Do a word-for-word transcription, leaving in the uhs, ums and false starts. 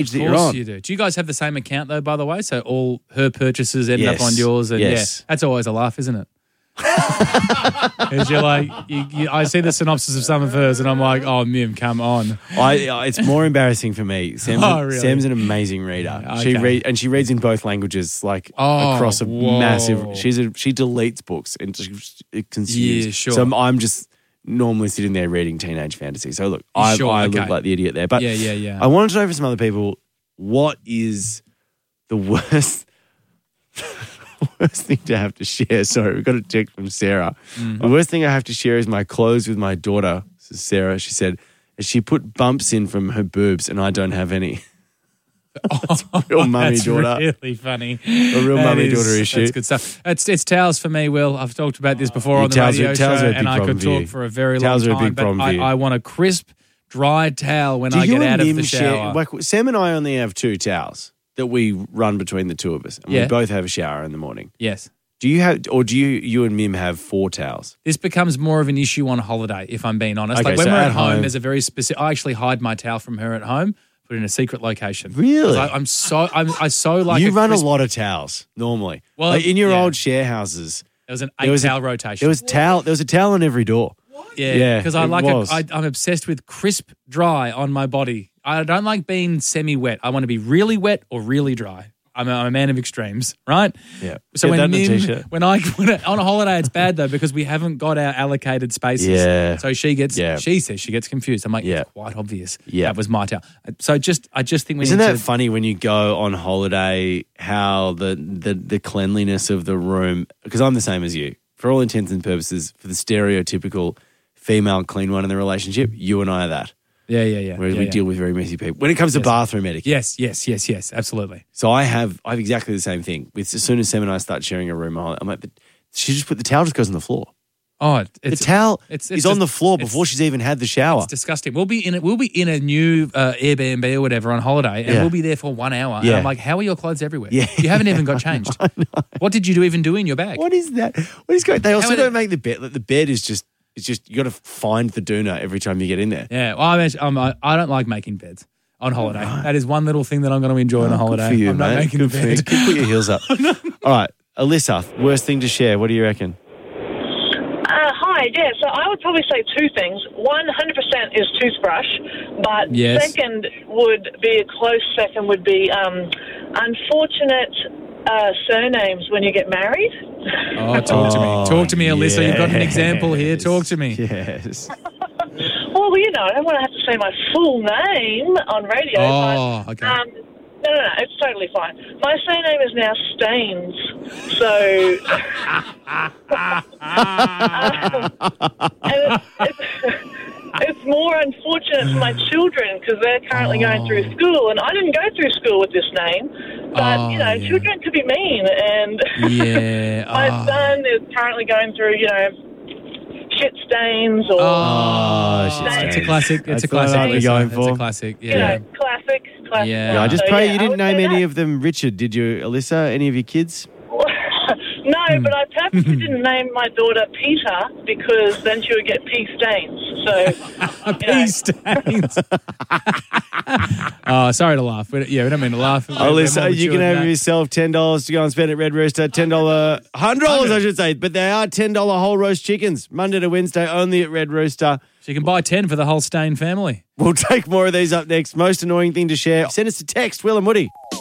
that Of you're course on. you do. Do you guys have the same account though, by the way? So all her purchases end Yes. up on yours, and Yes. yeah, that's always a laugh, isn't it? Because you're like, you, you, I see the synopsis of some of hers, and I'm like, oh, Mim, come on. I, I- it's more embarrassing for me. Sam's, Oh, really? Sam's an amazing reader. Yeah, She okay. read and she reads in both languages, like Oh, across a whoa. massive. She's a she deletes books and she, it consumes. Yeah, sure. So I'm, I'm just normally sitting there reading teenage fantasy. So look, I, Sure, I okay. look like the idiot there. But Yeah, yeah, yeah. I wanted to know from some other people, what is the worst? Worst thing to have to share. Sorry, we got a text from Sarah. Mm. The worst thing I have to share is my clothes with my daughter. This is Sarah. She said she put bumps in from her boobs, and I don't have any. That's a real mummy That's daughter. really funny. A real That mummy is- daughter issue. That's good stuff. It's it's towels for me, Will. I've talked about this before Yeah, on the towels are- radio towels show, are a big and I problem could for you. talk for a very Towels long are a time. big But problem for I, you. I want a crisp, dry towel when Do I you get and out of Mim the share? shower. Like Sam and I only have two towels that we run between the two of us, and Yeah. we both have a shower in the morning. Yes. Do you have, or do you you and Mim have four towels? This becomes more of an issue on holiday, if I'm being honest. Okay, like when so we're at at home, home- there's a very specific. I actually hide my towel from her at home, put it in a secret location. Really? 'Cause I, I'm so I'm I so like you a run crisp, a lot of towels normally. Well, Like in your yeah. old share houses, There was an there eight was a- towel rotation. there was towel. There was a towel on every door. Yeah, Yeah, because I it like was. a, I, I'm obsessed with crisp, dry on my body. I don't like being semi-wet. I want to be really wet or really dry. I'm a, I'm a man of extremes, right? Yeah. So Get when that in a Mim, t-shirt. when I when I- on a holiday, it's bad though because we haven't got our allocated spaces. Yeah. So she gets, Yeah. she says she gets confused. I'm like, Yeah. it's quite obvious. Yeah. That was my towel. So just, I just think we Isn't need that to. funny when you go on holiday? How the the the cleanliness of the room? Because I'm the same as you. For all intents and purposes, for the stereotypical female clean one in the relationship, you and I are that. Yeah, yeah, yeah. Whereas yeah, we yeah. deal with very messy people. When it comes to Yes. bathroom etiquette, Yes, yes, yes, yes. Absolutely. so I have I have exactly the same thing. With as soon as Sam and I start sharing a room, I'm like, but she just put the towel just goes on the floor. Oh, it- it's the towel it's- is it's on just- the floor it's- before she's even had the shower. It's disgusting. We'll be in it. We'll be in a new uh, Airbnb or whatever on holiday, and Yeah. we'll be there for one hour. And Yeah. I'm like, "How are your clothes everywhere? Yeah. You haven't even got changed. What did you even do in your bag? What is that? What is going? They also How don't it- make the bed. Like the bed is just. It's just you got to find the doona every time you get in there. Yeah, well, I'm, I'm, I I don't like making beds on holiday. That is one little thing that I'm going to enjoy on a holiday. Good for you, I'm mate. not making Good a for you. bed. Put your heels up. All right, Alyssa. Worst thing to share. What do you reckon? Uh, hi, yeah, so I would probably say two things. One, one hundred percent is toothbrush, but Yes. second would be, a close second would be um, unfortunate uh, surnames when you get married. Oh, talk to me. Talk to me, Alyssa. You've got an yes. example here. Talk to me. Yes. Well, you know, I don't want to have to say my full name on radio, Oh, but okay. um, no, no, no, it's totally fine. My surname is now Staines, so... um, and it's, it's, it's more unfortunate for my children because they're currently going through school, and I didn't go through school with this name, but, Oh, you know, yeah. children could be mean, and Yeah. my oh. son is currently going through, you know, shit stains or... Oh, shit it's a stains. classic. It's That's a the one classic. I'd be Alyssa. going It's for. a classic. You Yeah. know, classic, classic. Yeah. Yeah, I just So, pray yeah, you I didn't would name say any that. of them Richard, did you, Alyssa? Any of your kids? No, but I purposely didn't name my daughter Peter because then she would get pea stains. So, you know. Pea stains. Oh, sorry to laugh. We, yeah, we don't mean to laugh. We're- we're Alyssa, more you mature can than have that. yourself ten dollars to go and spend at Red Rooster. ten dollars, one hundred dollars I should say, but they are ten dollars whole roast chickens, Monday to Wednesday, only at Red Rooster. So you can buy ten for the whole Stain family. We'll take more of these up next. Most annoying thing to share. Send us a text, Will and Woody.